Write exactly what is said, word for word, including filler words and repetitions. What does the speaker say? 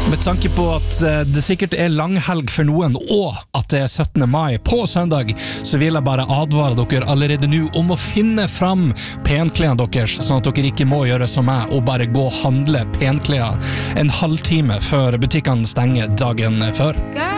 Med tanke på at det sikkert er langhelg for noen, og at det er syttende mai på søndag, så vil jeg bare advare dere allerede nå om å finne fram penklærne deres, sånn at dere ikke må gjøre som meg, og bare gå og handle penklær en halvtime før butikkene stenger dagen før.